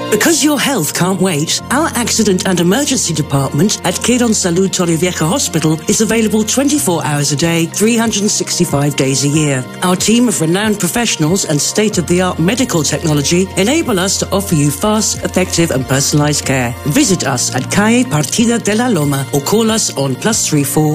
Because your health can't wait, our accident and emergency department at Quirónsalud Torrevieja Hospital is available 24 hours a day, 365 days a year. Our team of renowned professionals and state-of-the-art medical technology enable us to offer you fast, effective and personalized care. Visit us at Calle Partida de la Loma or call us on +34